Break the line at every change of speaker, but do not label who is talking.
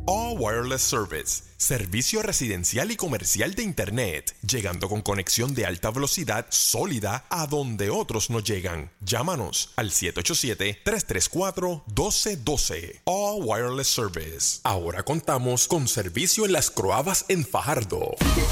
All Wireless Service, servicio residencial y comercial de Internet, llegando con conexión de alta velocidad sólida a donde otros no llegan. Llámanos al 787-334-1212. All Wireless Service. Ahora contamos con servicio en Las Croabas en Fajardo.